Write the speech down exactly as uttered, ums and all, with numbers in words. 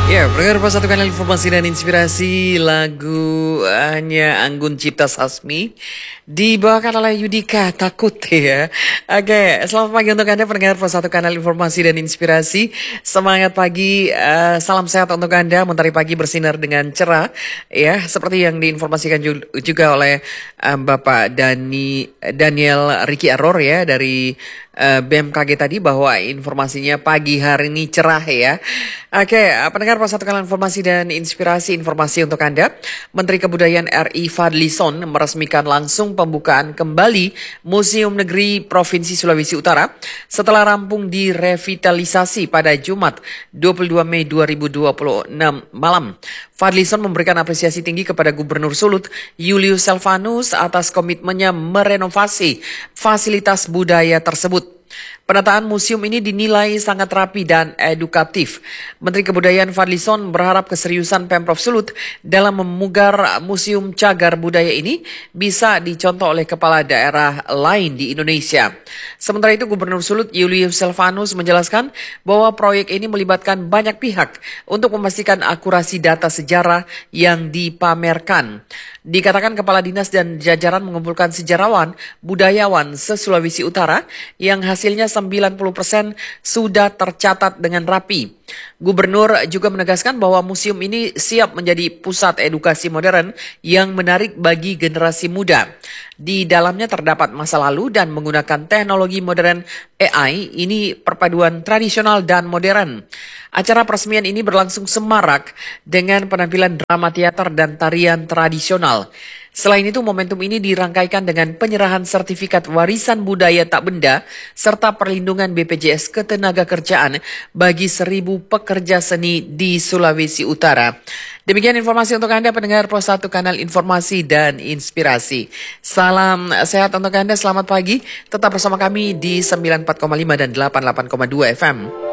Ya, pendengar pas satu kanal informasi dan inspirasi lagu hanya Anggun Cipta Sasmi dibawakan oleh Yudika Takut ya. Oke, selamat pagi untuk Anda pendengar pas satu kanal informasi dan inspirasi. Semangat pagi, uh, salam sehat untuk Anda. Mentari pagi bersinar dengan cerah ya, seperti yang diinformasikan juga oleh uh, Bapak Dani Daniel Ricky Aror ya dari uh, B M K G tadi bahwa informasinya pagi hari ini cerah ya. Oke, pendengar pas satu kanal informasi dan inspirasi informasi untuk Anda. Menteri Kebudayaan R I Fadlizon meresmikan langsung pembukaan kembali Museum Negeri Provinsi Sulawesi Utara setelah rampung direvitalisasi pada Jumat dua puluh dua Mei dua ribu dua puluh enam malam. Fadlizon memberikan apresiasi tinggi kepada Gubernur Sulut Julius Selvanus atas komitmennya merenovasi fasilitas budaya tersebut. Penataan museum ini dinilai sangat rapi dan edukatif. Menteri Kebudayaan Fadlizon berharap keseriusan Pemprov Sulut dalam memugar Museum Cagar Budaya ini bisa dicontoh oleh kepala daerah lain di Indonesia. Sementara itu Gubernur Sulut Julius Selvanus menjelaskan bahwa proyek ini melibatkan banyak pihak untuk memastikan akurasi data sejarah yang dipamerkan. Dikatakan kepala dinas dan jajaran mengumpulkan sejarawan, budayawan se-Sulawesi Utara yang hasilnya sembilan puluh persen sudah tercatat dengan rapi. Gubernur juga menegaskan bahwa museum ini siap menjadi pusat edukasi modern yang menarik bagi generasi muda. Di dalamnya terdapat masa lalu dan menggunakan teknologi modern A I, ini perpaduan tradisional dan modern. Acara peresmian ini berlangsung semarak dengan penampilan drama teater dan tarian tradisional. Selain itu, momentum ini dirangkaikan dengan penyerahan sertifikat warisan budaya tak benda serta perlindungan B P J S Ketenagakerjaan bagi seribu pekerja seni di Sulawesi Utara. Demikian informasi untuk Anda pendengar Pos satu Kanal Informasi dan Inspirasi. Salam sehat untuk Anda, selamat pagi. Tetap bersama kami di sembilan puluh empat koma lima dan delapan puluh delapan koma dua F M.